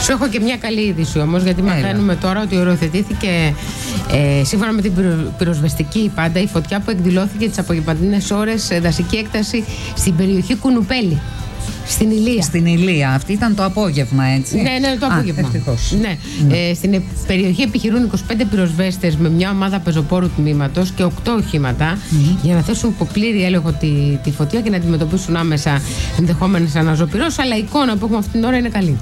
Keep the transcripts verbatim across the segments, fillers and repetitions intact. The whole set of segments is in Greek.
Σου έχω και μια καλή είδηση όμως, γιατί μαθαίνουμε τώρα ότι οριοθετήθηκε ε, σύμφωνα με την πυρο, πυροσβεστική πάντα η φωτιά που εκδηλώθηκε τις απογευματινές ώρες δασική έκταση στην περιοχή Κουνουπέλη. Στην Ηλία. Στην Ηλία. Αυτή ήταν το απόγευμα, έτσι. Ναι, ναι, το απόγευμα. Α, ναι. Ναι. Ε, στην περιοχή επιχειρούν είκοσι πέντε πυροσβέστες με μια ομάδα πεζοπόρου τμήματος και οκτώ οχήματα mm-hmm. για να θέσουν υπό πλήρη έλεγχο τη, τη φωτιά και να αντιμετωπίσουν άμεσα ενδεχόμενες αναζωπυρώσεις. Αλλά η εικόνα που έχουμε αυτή την ώρα είναι καλή.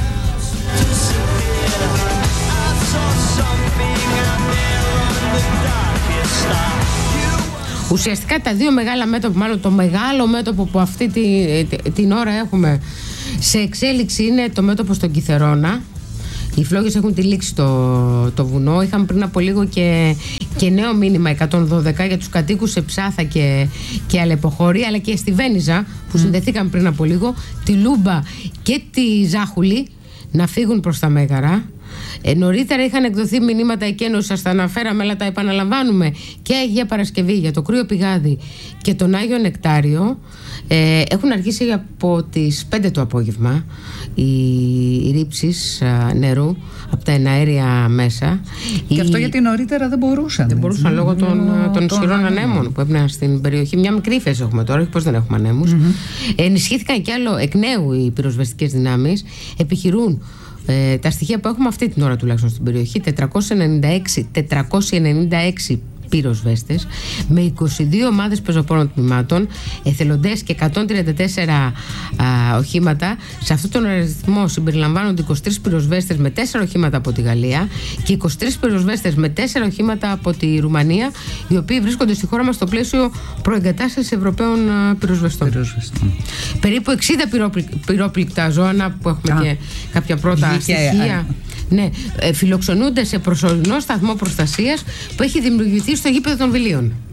Ουσιαστικά τα δύο μεγάλα μέτωπα, μάλλον το μεγάλο μέτωπο που αυτή τη, τη, την ώρα έχουμε σε εξέλιξη είναι το μέτωπο στον Κιθερώνα. Οι φλόγες έχουν τυλίξει το, το βουνό. Είχαμε πριν από λίγο και, και νέο μήνυμα εκατόν δώδεκα για τους κατοίκους σε Ψάθα και, και Αλεποχώρη, αλλά και στη Βένιζα που mm. συνδεθήκαμε πριν από λίγο, τη Λούμπα και τη Ζάχουλη να φύγουν προς τα Μέγαρα. Ε, νωρίτερα είχαν εκδοθεί μηνύματα εκένωσης, σας τα αναφέραμε, αλλά τα επαναλαμβάνουμε, και Αγία Παρασκευή για το Κρύο Πηγάδι και τον Άγιο Νεκτάριο. Ε, έχουν αρχίσει από τις πέντε το απόγευμα οι, οι ρήψεις α, νερού από τα εναέρια μέσα. Και οι... αυτό γιατί νωρίτερα δεν μπορούσαν. Δεν μπορούσαν mm-hmm. λόγω των, mm-hmm. των ισχυρών ανέμων που έπαιρναν στην περιοχή. Μια μικρή ύφεση έχουμε τώρα, όχι πως δεν έχουμε ανέμους. Mm-hmm. Ενισχύθηκαν κι άλλο εκ νέου οι πυροσβεστικές δυνάμεις. Επιχειρούν Ε, τα στοιχεία που έχουμε αυτή την ώρα τουλάχιστον στην περιοχή, τετρακόσιοι ενενήντα έξι πυροσβέστες με είκοσι δύο ομάδες πεζοπόρων τμήματων, εθελοντές και εκατόν τριάντα τέσσερα α, οχήματα. Σε αυτόν τον αριθμό συμπεριλαμβάνονται είκοσι τρεις πυροσβέστες με τέσσερα οχήματα από τη Γαλλία και είκοσι τρεις πυροσβέστες με τέσσερα οχήματα από τη Ρουμανία, οι οποίοι βρίσκονται στη χώρα μας στο πλαίσιο προεγκατάστασης Ευρωπαίων πυροσβεστών. Πυροσβεστών. Περίπου εξήντα πυρόπλη, πυρόπληκτα ζώα που έχουμε Α, και κάποια πρώτα στοιχεία. Ναι, φιλοξενούνται σε προσωρινό σταθμό προστασίας που έχει δημιουργηθεί στο γήπεδο των Βιλίων.